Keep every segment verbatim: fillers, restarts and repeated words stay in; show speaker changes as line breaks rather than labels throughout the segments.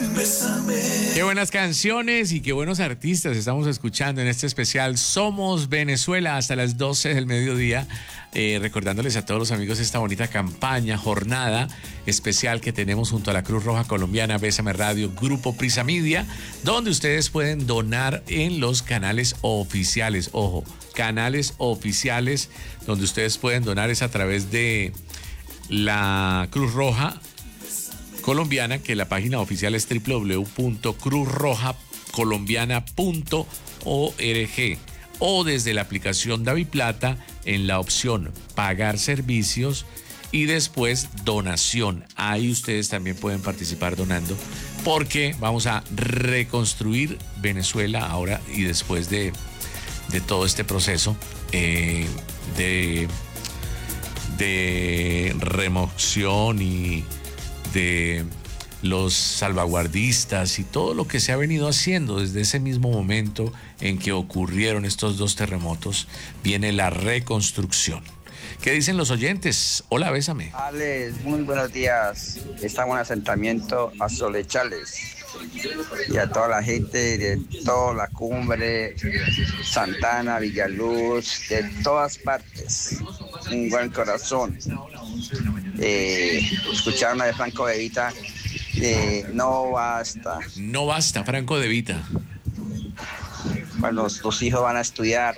Qué buenas canciones y qué buenos artistas estamos escuchando en este especial Somos Venezuela hasta las doce del mediodía, eh, recordándoles a todos los amigos esta bonita campaña, jornada especial que tenemos junto a la Cruz Roja Colombiana, Bésame Radio, Grupo Prisa Media, donde ustedes pueden donar en los canales oficiales, ojo, canales oficiales, donde ustedes pueden donar es a través de la Cruz Roja Colombiana, que la página oficial es doble u doble u doble u punto cruz roja colombiana punto org, o desde la aplicación DaviPlata en la opción pagar servicios y después donación. Ahí ustedes también pueden participar donando, porque vamos a reconstruir Venezuela ahora y después de, de todo este proceso eh, de, de remoción y de los salvaguardistas y todo lo que se ha venido haciendo desde ese mismo momento en que ocurrieron estos dos terremotos. Viene la reconstrucción. ¿Qué dicen los oyentes? Hola, Bésame.
Alex, muy buenos días. Estamos en asentamiento a Solechales. Y a toda la gente de toda la cumbre, Santana, Villaluz, de todas partes. Un buen corazón. Eh, escuchar una de Franco De Vita, eh, no basta.
No basta, Franco De Vita.
Cuando tus hijos van a estudiar.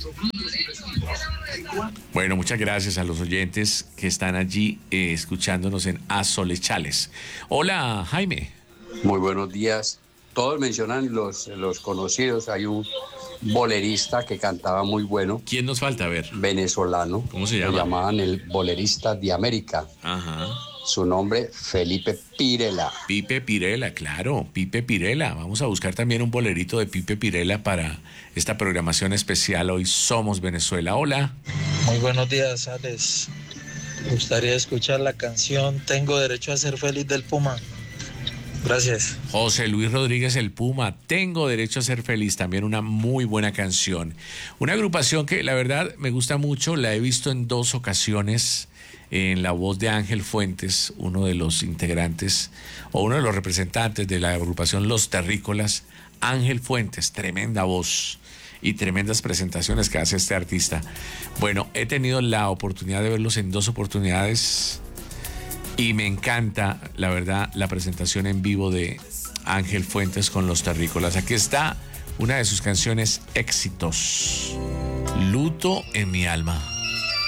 Bueno, muchas gracias a los oyentes que están allí eh, escuchándonos en Azolechales. Hola, Jaime.
Muy buenos días. Todos mencionan los, los conocidos. Hay un bolerista que cantaba muy bueno.
¿Quién nos falta? A ver.
Venezolano.
¿Cómo se llama?
Lo llamaban el bolerista de América.
Ajá.
Su nombre, Felipe Pirela.
Pipe Pirela, claro, Pipe Pirela. Vamos a buscar también un bolerito de Pipe Pirela para esta programación especial. Hoy Somos Venezuela. Hola.
Muy buenos días, Alex. Me gustaría escuchar la canción Tengo Derecho a Ser Feliz del Puma. Gracias.
José Luis Rodríguez, el Puma, Tengo Derecho a Ser Feliz, también una muy buena canción. Una agrupación que la verdad me gusta mucho, la he visto en dos ocasiones en la voz de Ángel Fuentes, uno de los integrantes o uno de los representantes de la agrupación Los Terrícolas. Ángel Fuentes, tremenda voz y tremendas presentaciones que hace este artista. Bueno, he tenido la oportunidad de verlos en dos oportunidades y me encanta, la verdad, la presentación en vivo de Ángel Fuentes con Los Terrícolas. Aquí está una de sus canciones éxitos, Luto en mi alma.